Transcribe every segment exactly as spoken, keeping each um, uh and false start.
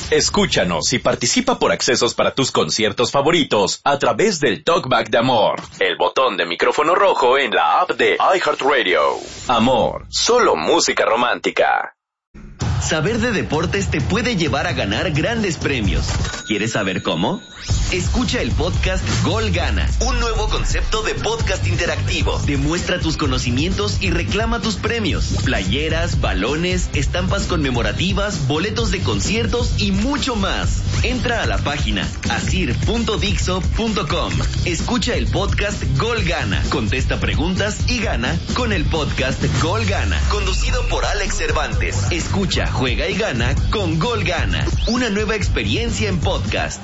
Escúchanos y participa por accesos para tus conciertos favoritos a través del Talkback de Amor, el botón de micrófono rojo en la app de iHeartRadio. Amor, solo música romántica. Saber de deportes te puede llevar a ganar grandes premios. ¿Quieres saber cómo? Escucha el podcast Gol Gana, un nuevo concepto de podcast interactivo. Demuestra tus conocimientos y reclama tus premios. Playeras, balones, estampas conmemorativas, boletos de conciertos y mucho más. Entra a la página asir punto dixo punto com. Escucha el podcast Gol Gana. Contesta preguntas y gana con el podcast Gol Gana. Conducido por Alex Cervantes. Escucha, juega y gana con Gol Gana. Una nueva experiencia en podcast.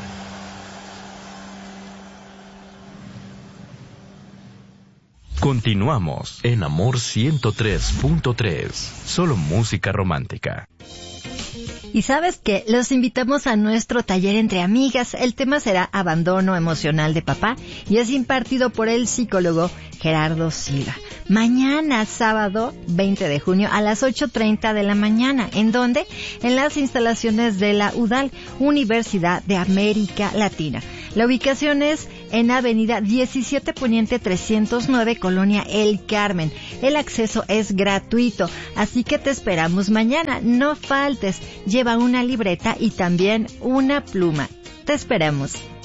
Continuamos en Amor ciento tres punto tres, solo música romántica. Y sabes que los invitamos a nuestro taller entre amigas. El tema será abandono emocional de papá y es impartido por el psicólogo Gerardo Silva. Mañana, sábado veinte de junio a las ocho treinta de la mañana. ¿En dónde? En las instalaciones de la U D A L, Universidad de América Latina. La ubicación es en Avenida diecisiete Poniente trescientos nueve, Colonia El Carmen. El acceso es gratuito, así que te esperamos mañana. No faltes, lleva una libreta y también una pluma. Te esperamos.